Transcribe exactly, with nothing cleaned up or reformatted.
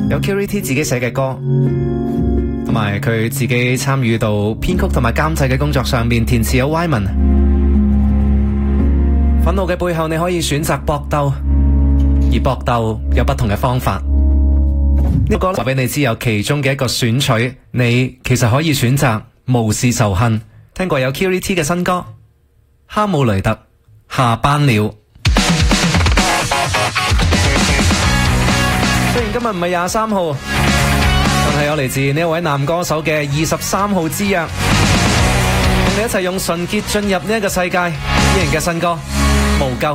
有 Q R T 自己寫嘅歌，同埋佢自己參與到編曲同埋監製嘅工作上面，填詞有 Wyman。憤怒嘅背後，你可以選擇搏鬥，而搏鬥有不同嘅方法。呢個話俾你知，有其中嘅一個選取，你其實可以選擇無視仇恨。聽過有 Q R T 嘅新歌《哈姆雷特》下班了。雖然今日唔係廿三號，但係有嚟自呢一位男歌手嘅二十三號之約，同你一齊用純潔進入呢一個世界。依然嘅新歌無救。